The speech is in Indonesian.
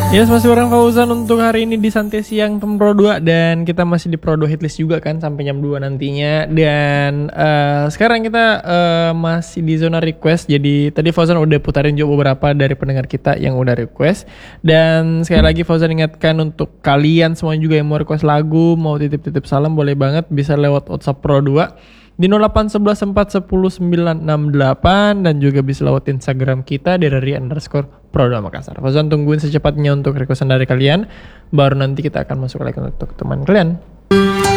Yes, masih bareng Fauzan untuk hari ini di Santai Siang Pro 2. Dan kita masih di Pro 2 Hitlist juga kan sampai jam 2 nantinya. Dan sekarang kita masih di zona request. Jadi tadi Fauzan udah putarin juga beberapa dari pendengar kita yang udah request. Dan sekali lagi Fauzan ingatkan untuk kalian semua juga yang mau request lagu, mau titip-titip salam, boleh banget bisa lewat WhatsApp Pro 2 di 08114109968 dan juga bisa lewat Instagram kita dari @Pro2 Makassar. Fauzan tungguin secepatnya untuk requestan dari kalian, baru nanti kita akan masuk lagi untuk teman kalian.